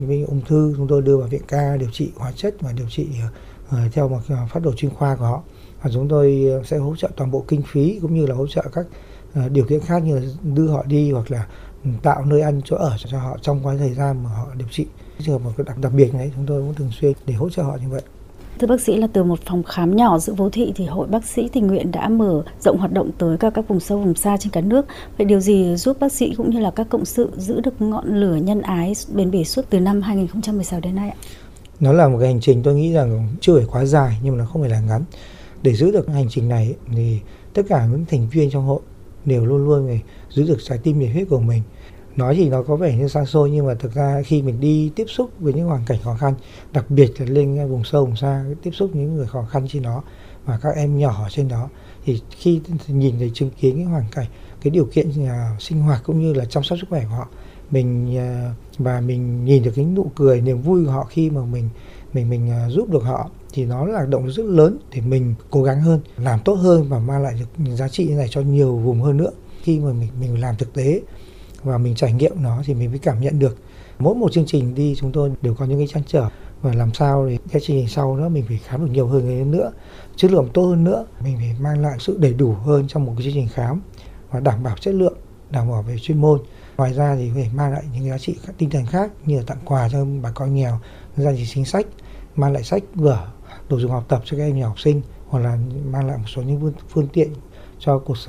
Với ung thư chúng tôi đưa vào viện ca điều trị hóa chất và điều trị theo một phác đồ chuyên khoa của họ. Và chúng tôi sẽ hỗ trợ toàn bộ kinh phí cũng như là hỗ trợ các điều kiện khác như là đưa họ đi hoặc là tạo nơi ăn chỗ ở cho họ trong quá thời gian mà họ điều trị. Trường hợp một cái đặc biệt này chúng tôi cũng thường xuyên để hỗ trợ họ như vậy. Thưa bác sĩ, là từ một phòng khám nhỏ giữa phố thị thì Hội Bác sĩ Tình nguyện đã mở rộng hoạt động tới các vùng sâu vùng xa trên cả nước. Vậy điều gì giúp bác sĩ cũng như là các cộng sự giữ được ngọn lửa nhân ái bền bỉ suốt từ năm 2016 đến nay ạ? Nó là một cái hành trình tôi nghĩ rằng chưa phải quá dài nhưng mà nó không phải là ngắn. Để giữ được hành trình này thì tất cả những thành viên trong hội đều luôn luôn giữ được trái tim nhiệt huyết của mình. Nói thì nó có vẻ như xa xôi nhưng mà thực ra khi mình đi tiếp xúc với những hoàn cảnh khó khăn, đặc biệt là lên vùng sâu vùng xa, tiếp xúc những người khó khăn trên đó và các em nhỏ trên đó, thì khi nhìn thấy chứng kiến cái hoàn cảnh, cái điều kiện sinh hoạt cũng như là chăm sóc sức khỏe của họ, mình nhìn được cái nụ cười, niềm vui của họ khi mà mình giúp được họ, thì nó là động lực rất lớn để mình cố gắng hơn, làm tốt hơn và mang lại được giá trị như này cho nhiều vùng hơn nữa. Khi mà mình làm thực tế và mình trải nghiệm nó thì mình mới cảm nhận được. Mỗi một chương trình đi chúng tôi đều có những cái trăn trở và làm sao để cái chương trình sau nữa mình phải khám được nhiều hơn nữa, chất lượng tốt hơn nữa, mình phải mang lại sự đầy đủ hơn trong một cái chương trình khám và đảm bảo chất lượng, đảm bảo về chuyên môn. Ngoài ra thì phải mang lại những giá trị tinh thần khác như là tặng quà cho bà con nghèo, gia đình chính sách, mang lại sách vở, đồ dùng học tập cho các em nhỏ học sinh hoặc là mang lại một số những phương tiện cho cuộc sống.